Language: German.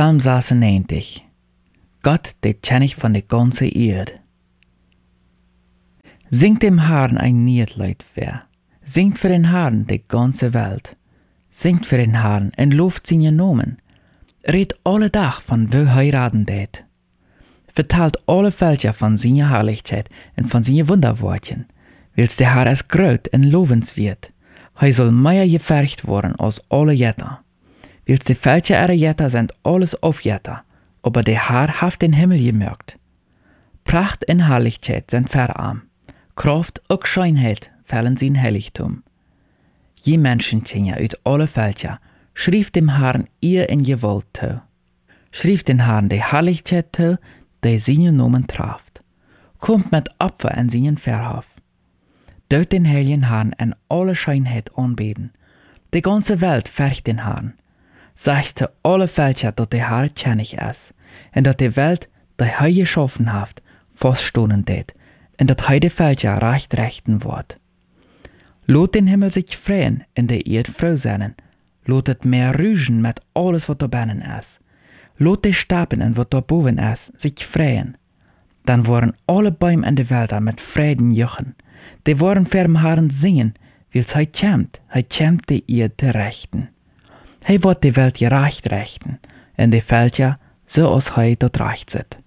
Psalm 96. Gott, den kenn ich von der ganzen Erde. Singt dem Herrn ein Niedlied für. Singt für den Herrn die ganze Welt. Singt für den Herrn en loft seine Namen. Red alle Tag von wo heiraten det. Vertelt alle Völker von seiner Herrlichkeit und von seinen Wunderworten. Wils der Herr es groot en lovenswert. Hij soll mehr gevercht worden als alle Jätter. Wils die Völker ihrer Jätter sind alles aufjätter, aber der Herr haft den Himmel gemerkt. Pracht en Herrlichkeit sind verarm. Kraft und Schönheit fällen sein Heiligtum. Je Menschenkinder uit alle Völker schrief dem Herrn ihr in Gewalt zu. Schrief den Herrn die Herrlichkeit zu, die seinen Namen traft. Kommt mit Opfer an seinen Verhof. Dort den heiligen Herrn in alle Schönheit anbeten. Die ganze Welt fürcht den Herrn. Sagt zu alle Völker, dass der Herr kennig ist, und dass die Welt, die er geschaffen hat, feststehen wird, und dass er die Völker recht rechten wird. Lot den Himmel sich freuen, in der Erde froh sein. Lot het Meer rügen mit alles, was da binnen ist. Lot die Stappen und was da boven ist, sich freuen. Dann waren alle Bäume in der Wälder mit Frieden juchen. Die waren für den Herrn singen, weil er kämmt die Erde zu rechten. Hij wird die Welt gerecht rechten, und die Völker, so als hij dort recht zit.